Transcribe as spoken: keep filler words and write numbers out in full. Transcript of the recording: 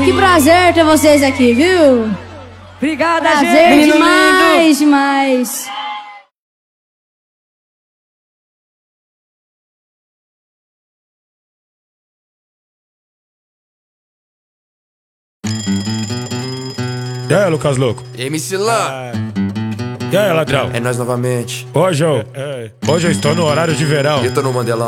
que prazer ter vocês aqui, viu? Obrigada, prazer gente. demais, demais. E aí, Lucas Louco? M C Lan. Ah. E aí, ladrão? É nós novamente. Hoje eu, é, é. Hoje eu estou no horário de verão. Eu tô no Mandelão.